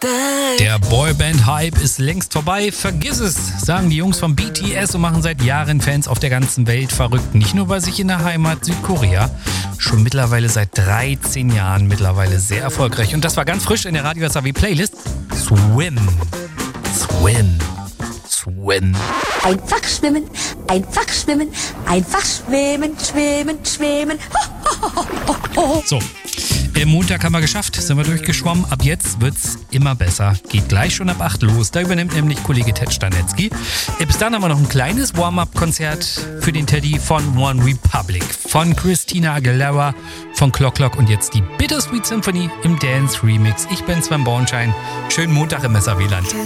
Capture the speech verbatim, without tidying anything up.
Der Boyband-Hype ist längst vorbei. Vergiss es, sagen die Jungs von B T S und machen seit Jahren Fans auf der ganzen Welt verrückt. Nicht nur bei sich in der Heimat Südkorea, schon mittlerweile seit dreizehn Jahren mittlerweile sehr erfolgreich. Und das war ganz frisch in der Radio S A W Playlist. Swim. Swim. Swim. Einfach schwimmen, einfach schwimmen, einfach schwimmen, schwimmen, schwimmen. So, im Montag haben wir geschafft, sind wir durchgeschwommen. Ab jetzt wird's immer besser. Geht gleich schon ab acht los. Da übernimmt nämlich Kollege Ted Stanetzky. Bis dann haben wir noch ein kleines Warm-up-Konzert für den Teddy von One Republic, von Christina Aguilera, von Clock Clock und jetzt die Bittersweet Symphony im Dance Remix. Ich bin Sven Bornschein. Schönen Montag im S A W-Land.